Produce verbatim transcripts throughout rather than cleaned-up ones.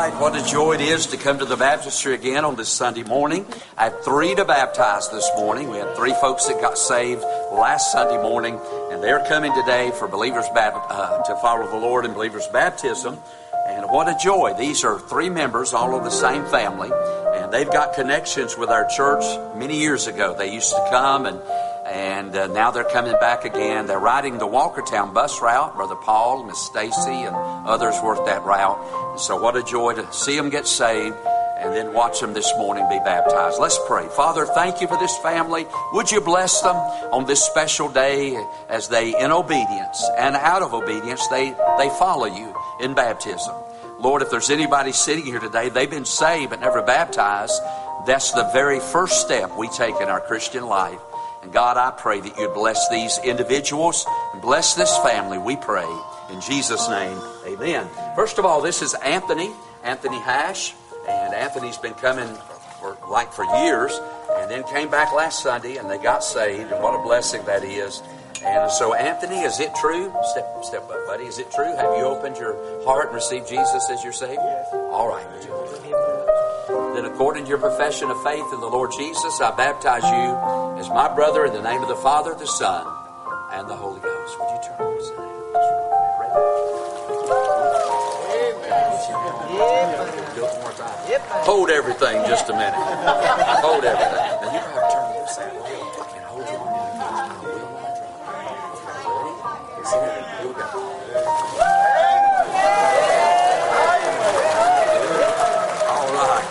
right, what a joy it is to come to the baptistry again on this Sunday morning. I had three to baptize this morning. We had three folks that got saved last Sunday morning, and they're coming today for believers uh, to follow the Lord in believers' baptism. And what a joy. These are three members, all of the same family, and they've got connections with our church many years ago. They used to come, and and uh, now they're coming back again. They're riding the Walkertown bus route. Brother Paul, Miss Stacy, and others work that route. And so what a joy to see them get saved and then watch them this morning be baptized. Let's pray. Father, thank you for this family. Would you bless them on this special day as they, in obedience and out of obedience, they, they follow you in baptism. Lord, if there's anybody sitting here today, they've been saved but never baptized, that's the very first step we take in our Christian life. And God, I pray that you'd bless these individuals and bless this family, we pray. In Jesus' name, amen. First of all, this is Anthony, Anthony Hash. And Anthony's been coming for like for years, and then came back last Sunday, and they got saved. And what a blessing that is. And so, Anthony, is it true? Step, step up, buddy. Is it true? Have you opened your heart and received Jesus as your Savior? Yes. All right. Then, according to your profession of faith in the Lord Jesus, I baptize you as my brother in the name of the Father, the Son, and the Holy Ghost. Would you turn over his name? Hold everything just a minute. Hold everything. Now you have to turn this side and hold your arm. Here we go. All right.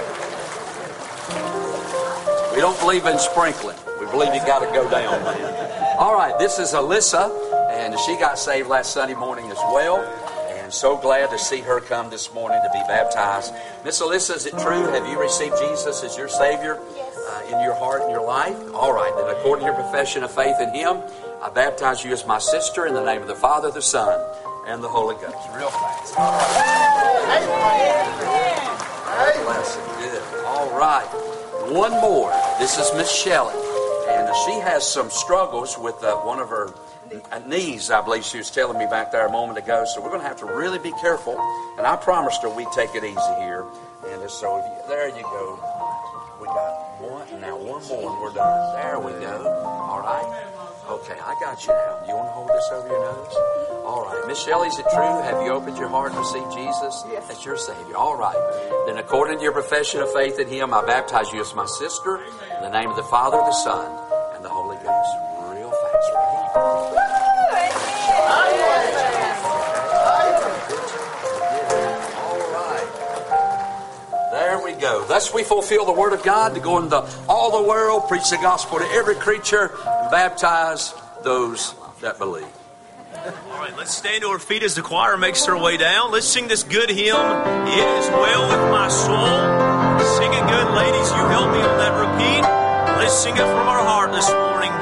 We don't believe in sprinkling. We believe you got to go down, man. All right. This is Alyssa, and she got saved last Sunday morning as well. I'm so glad to see her come this morning to be baptized. Miss Alyssa, is it true? Have you received Jesus as your Savior uh, in your heart and your life? All right, then according to your profession of faith in Him, I baptize you as my sister in the name of the Father, the Son, and the Holy Ghost. Real fast. Blessed. Good. All right. One more. This is Miss Shelley, and she has some struggles with uh, one of her knees, I believe she was telling me back there a moment ago. So we're going to have to really be careful. And I promised her we'd take it easy here. And so if you, there you go. We got one. Now one more and we're done. There we go. All right. Okay, I got you now. You want to hold this over your nose? All right. Miss Shelley, is it true? Have you opened your heart and received Jesus as your Savior? All right. Then according to your profession of faith in Him, I baptize you as my sister in the name of the Father, the Son, and the Holy Ghost. Real fast. Ready? Go. Thus we fulfill the word of God to go into all the world, preach the gospel to every creature, and baptize those that believe. All right, let's stand to our feet as the choir makes their way down. Let's sing this good hymn, It Is Well With My Soul. Sing it good, ladies. You help me on that repeat. Let's sing it for